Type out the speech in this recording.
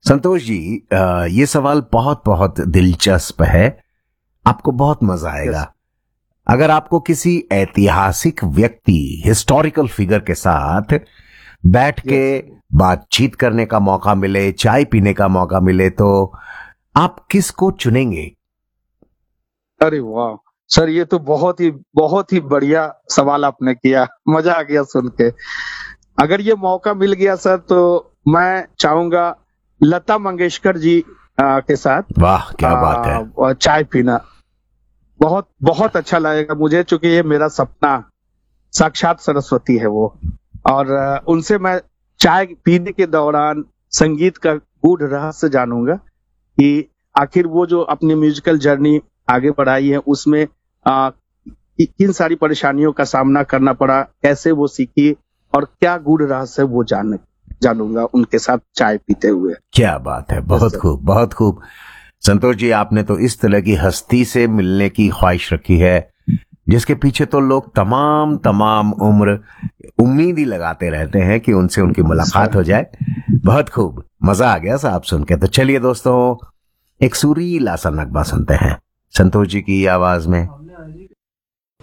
संतोष जी, ये सवाल बहुत बहुत दिलचस्प है, आपको बहुत मजा आएगा। अगर आपको किसी ऐतिहासिक व्यक्ति, हिस्टोरिकल फिगर के साथ बैठ के बातचीत करने का मौका मिले, चाय पीने का मौका मिले, तो आप किसको चुनेंगे? अरे वाह सर, ये तो बहुत ही बढ़िया सवाल आपने किया, मजा आ गया सुन के। अगर ये मौका मिल गया सर, तो मैं चाहूंगा लता मंगेशकर जी के साथ वाह क्या बात है, चाय पीना। बहुत बहुत अच्छा लगेगा मुझे, क्योंकि ये मेरा सपना, साक्षात सरस्वती है वो। और उनसे मैं चाय पीने के दौरान संगीत का गूढ़ रहस्य जानूंगा कि आखिर वो जो अपनी म्यूजिकल जर्नी आगे बढ़ाई है, उसमें किन सारी परेशानियों का सामना करना पड़ा, कैसे वो सीखी, और क्या गूढ़ रहस्य वो जानूंगा उनके साथ चाय पीते हुए। क्या बात है, बहुत खूब बहुत खूब। संतोष जी, आपने तो इस तरह की हस्ती से मिलने की ख्वाहिश रखी है जिसके पीछे तो लोग तमाम उम्र उम्मीद ही लगाते रहते हैं कि उनसे उनकी मुलाकात हो जाए। बहुत खूब, मजा आ गया साहब सुन के। तो चलिए दोस्तों, एक सुरीला सा नगमा सुनते हैं संतोष जी की आवाज में।